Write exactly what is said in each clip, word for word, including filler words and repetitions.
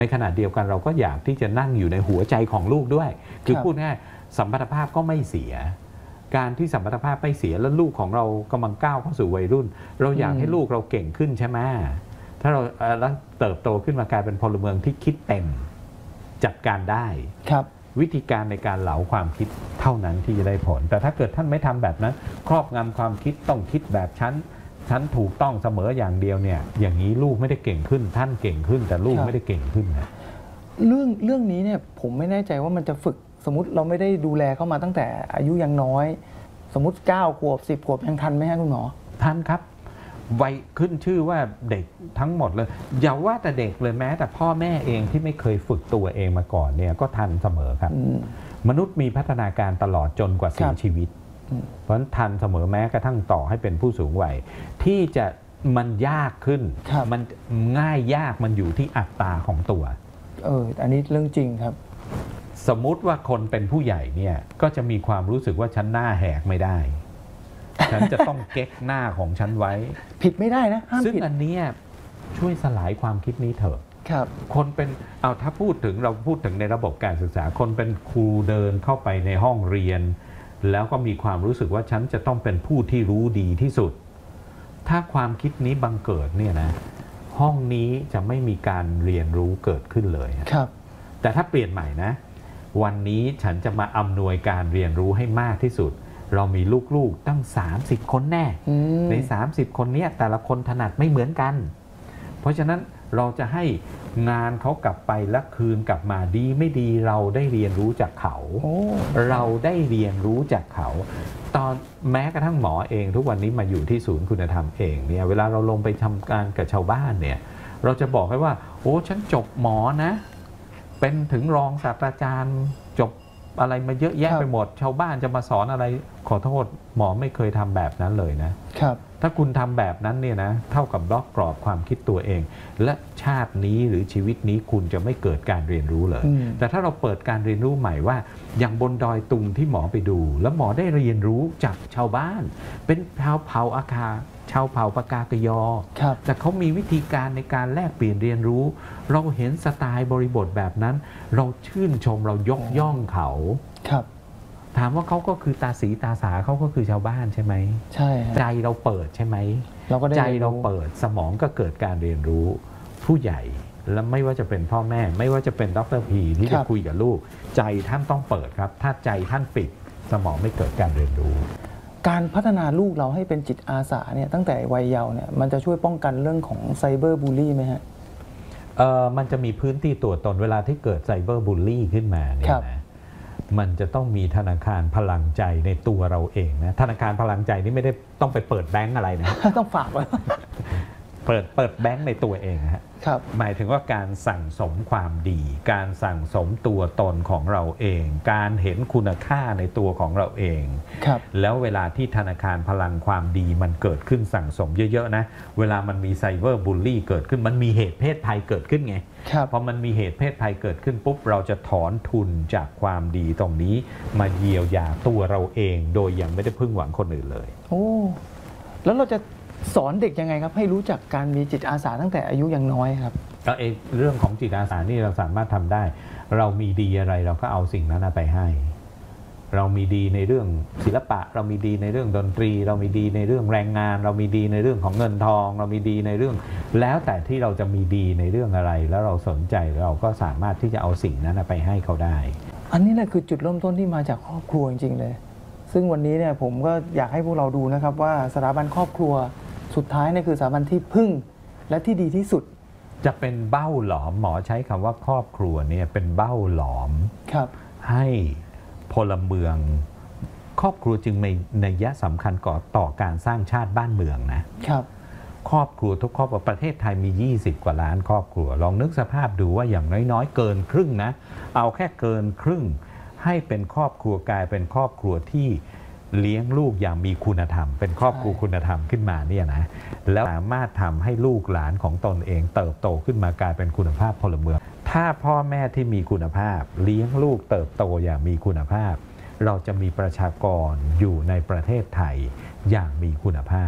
ในขณะเดียวกันเราก็อยากที่จะนั่งอยู่ในหัวใจของลูกด้วยคือพูดง่ายสัมพัทธภาพก็ไม่เสียการที่สัมพัทธภาพไม่เสียแล้วลูกของเรากำลังก้าวเข้าสู่วัยรุ่นเราอยากให้ลูกเราเก่งขึ้นใช่ไหมถ้าเราแล้วเติบโตขึ้นมากลายเป็นพลเมืองที่คิดเต็มจัดการได้ครับวิธีการในการเหลาความคิดเท่านั้นที่จะได้ผลแต่ถ้าเกิดท่านไม่ทำแบบนั้นครอบงำความคิดต้องคิดแบบฉันฉันถูกต้องเสมออย่างเดียวเนี่ยอย่างนี้ลูกไม่ได้เก่งขึ้นท่านเก่งขึ้นแต่ลูกไม่ได้เก่งขึ้นนะเรื่องเรื่องนี้เนี่ยผมไม่แน่ใจว่ามันจะฝึกสมมติเราไม่ได้ดูแลเขามาตั้งแต่อายุยังน้อยสมมติเก้าขวบสิบขวบยังทันไหมฮะคุณหมอทันครับวัยขึ้นชื่อว่าเด็กทั้งหมดเลยอย่าว่าแต่เด็กเลยแม้แต่พ่อแม่เองที่ไม่เคยฝึกตัวเองมาก่อนเนี่ยก็ทันเสมอครับมนุษย์มีพัฒนาการตลอดจนกว่าสิ้นชีวิตเพราะฉะนั้นทันเสมอแม้กระทั่งต่อให้เป็นผู้สูงวัยที่จะมันยากขึ้นมันง่ายยากมันอยู่ที่อัตราของตัวเอออันนี้เรื่องจริงครับสมมุติว่าคนเป็นผู้ใหญ่เนี่ยก็จะมีความรู้สึกว่าฉันหน้าแหกไม่ได้ฉันจะต้องเก๊กหน้าของฉันไว้ผิดไม่ได้นะห้ามผิดซึ่งอันนี้ช่วยสลายความคิดนี้เถอะครับคนเป็นเอาถ้าพูดถึงเราพูดถึงในระบบการศึกษาคนเป็นครูเดินเข้าไปในห้องเรียนแล้วก็มีความรู้สึกว่าฉันจะต้องเป็นผู้ที่รู้ดีที่สุดถ้าความคิดนี้บังเกิดเนี่ยนะห้องนี้จะไม่มีการเรียนรู้เกิดขึ้นเลยครับแต่ถ้าเปลี่ยนใหม่นะวันนี้ฉันจะมาอำนวยการเรียนรู้ให้มากที่สุดเรามีลูกๆตั้งสามสิบคนแน่ในสามสิบคนนี้แต่ละคนถนัดไม่เหมือนกันเพราะฉะนั้นเราจะให้งานเขากลับไปและคืนกลับมาดีไม่ดีเราได้เรียนรู้จากเขาเราได้เรียนรู้จากเขาตอนแม้กระทั่งหมอเองทุกวันนี้มาอยู่ที่ศูนย์คุณธรรมเองเนี่ยเวลาเราลงไปทำการกับชาวบ้านเนี่ยเราจะบอกให้ว่าโอ้ฉันจบหมอนะเป็นถึงรองศาสตราจารย์จบอะไรมาเยอะแยะไปหมดชาวบ้านจะมาสอนอะไรขอโทษหมอไม่เคยทำแบบนั้นเลยนะครับถ้าคุณทำแบบนั้นเนี่ยนะเท่ากับบล็อกกรอบความคิดตัวเองและชาตินี้หรือชีวิตนี้คุณจะไม่เกิดการเรียนรู้เลยแต่ถ้าเราเปิดการเรียนรู้ใหม่ว่าอย่างบนดอยตุงที่หมอไปดูแล้วหมอได้เรียนรู้จากชาวบ้านเป็นชาวเผ่าอาคาชาวเผ่าปากากยอแต่เขามีวิธีการในการแลกเปลี่ยนเรียนรู้เราเห็นสไตล์บริบทแบบนั้นเราชื่นชมเรายกย่องเขาครับถามว่าเขาก็คือตาสีตาสาเขาก็คือชาวบ้านใช่ไหมใช่ใจเราเปิดใช่ไหมใจเราเปิดสมองก็เกิดการเรียนรู้ผู้ใหญ่และไม่ว่าจะเป็นพ่อแม่ไม่ว่าจะเป็นดร.พีที่จะคุยกับลูกใจท่านต้องเปิดครับถ้าใจท่านปิดสมองไม่เกิดการเรียนรู้การพัฒนาลูกเราให้เป็นจิตอาสาเนี่ยตั้งแต่วัยเยาว์เนี่ยมันจะช่วยป้องกันเรื่องของไซเบอร์บูลลี่ไหมฮะเอ่อมันจะมีพื้นที่ตัวตนเวลาที่เกิดไซเบอร์บูลลี่ขึ้นมาเนี่ยนะมันจะต้องมีธนาคารพลังใจในตัวเราเองนะธนาคารพลังใจนี่ไม่ได้ต้องไปเปิดแบงก์อะไรนะต้องฝากไว้เปิดเปิดแบงก์ในตัวเองฮะหมายถึงว่าการสั่งสมความดีการสั่งสมตัวตนของเราเองการเห็นคุณค่าในตัวของเราเองแล้วเวลาที่ธนาคารพลังความดีมันเกิดขึ้นสั่งสมเยอะๆนะเวลามันมีไซเบอร์บูลลี่เกิดขึ้นมันมีเหตุเพศภัยเกิดขึ้นไงพอมันมีเหตุเพศภัยเกิดขึ้นปุ๊บเราจะถอนทุนจากความดีตรงนี้มาเยียวยาตัวเราเองโดยยังไม่ได้พึ่งหวังคนอื่นเลยโอ้แล้วเราจะสอนเด็กยังไงครับให้รู้จักการมีจิตอาสาตั้งแต่อายุยังน้อยครับก็เอเรื่องของจิตอาสานี่เราสามารถทำได้เรามีดีอะไรเราก็เอาสิ่งนั้นไปให้เรามีดีในเรื่องศิลปะเรามีดีในเรื่องดนตรีเรามีดีในเรื่องแรงงานเรามีดีในเรื่องของเงินทองเรามีดีในเรื่องแล้วแต่ที่เราจะมีดีในเรื่องอะไรแล้วเราสนใจเราก็สามารถที่จะเอาสิ่งนั้นไปให้เขาได้อันนี้แหละคือจุดเริ่มต้นที่มาจากครอบครัวจริงๆเลยซึ่งวันนี้เนี่ยผมก็อยากให้พวกเราดูนะครับว่าสถาบันครอบครัวสุดท้ายนี่คือสถาบันที่พึ่งและที่ดีที่สุดจะเป็นเบ้าหลอมหมอใช้คำว่าครอบครัวเนี่ยเป็นเบ้าหลอมครับให้พลเมืองครอบครัวจึงมีนัยสำคัญก่อต่อการสร้างชาติบ้านเมืองนะครับครอบครัวทุกครอบครัวประเทศไทยมียี่สิบกว่าล้านครอบครัวลองนึกสภาพดูว่าอย่างน้อยๆเกินครึ่งนะเอาแค่เกินครึ่งให้เป็นครอบครัวกลายเป็นครอบครัวที่เลี้ยงลูกอย่างมีคุณธรรมเป็นครอบครัวคุณธรรมขึ้นมาเนี่ยนะแล้วสามารถทำให้ลูกหลานของตนเองเติบโตขึ้นมากลายเป็นคุณภาพพลเมืองถ้าพ่อแม่ที่มีคุณภาพเลี้ยงลูกเติบโตอย่างมีคุณภาพเราจะมีประชากรอยู่ในประเทศไทยอย่างมีคุณภาพ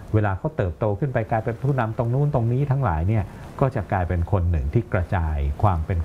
เวลาเขาเติบโตขึ้นไปกลายเป็นผู้นำตรงนู้นตรงนี้ทั้งหลายเนี่ยก็จะกลายเป็นคนหนึ่งที่กระจายความเป็น